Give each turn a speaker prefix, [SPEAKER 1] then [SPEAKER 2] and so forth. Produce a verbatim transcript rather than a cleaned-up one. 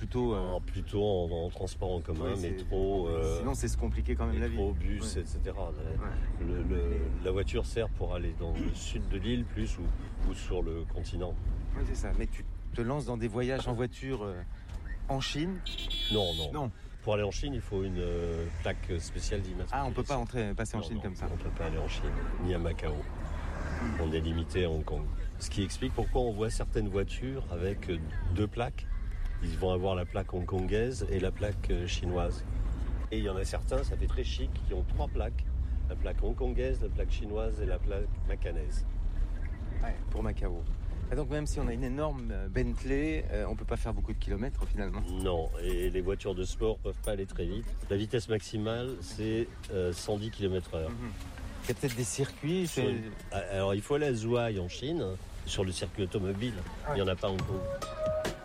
[SPEAKER 1] plutôt... Euh...
[SPEAKER 2] Alors, plutôt en, en transport en commun,
[SPEAKER 1] ouais,
[SPEAKER 2] métro... Euh,
[SPEAKER 1] sinon, c'est se compliquer quand même
[SPEAKER 2] métro,
[SPEAKER 1] la vie.
[SPEAKER 2] bus, ouais. et cetera.
[SPEAKER 1] Ouais.
[SPEAKER 2] Le, le, la voiture sert pour aller dans le sud de l'île, plus, ou, ou sur le continent.
[SPEAKER 1] Oui, c'est ça. Mais tu te lances dans des voyages en voiture euh, en Chine ?
[SPEAKER 2] Non, non.
[SPEAKER 1] Non.
[SPEAKER 2] Pour aller en Chine, il faut une euh, plaque spéciale d'immatriculation.
[SPEAKER 1] Ah, on peut pas entrer, passer en
[SPEAKER 2] non,
[SPEAKER 1] Chine
[SPEAKER 2] non,
[SPEAKER 1] comme ça.
[SPEAKER 2] On peut pas aller en Chine, ni à Macao. Mmh. On est limité à Hong Kong. Ce qui explique pourquoi on voit certaines voitures avec deux plaques. Ils vont avoir la plaque hongkongaise et la plaque chinoise. Et il y en a certains, ça fait très chic, qui ont trois plaques. La plaque hongkongaise, la plaque chinoise et la plaque macanaise.
[SPEAKER 1] Ouais, pour Macao. Et donc même si on a une énorme Bentley, euh, on peut pas faire beaucoup de kilomètres finalement.
[SPEAKER 2] Non, et les voitures de sport peuvent pas aller très vite. La vitesse maximale, c'est euh, cent dix kilomètres heure.
[SPEAKER 1] Mm-hmm. Il y a peut-être des circuits. C'est...
[SPEAKER 2] Une... Alors il faut aller à Zhuhai en Chine, sur le circuit automobile. Ouais. Il n'y en a pas en Hong Kong.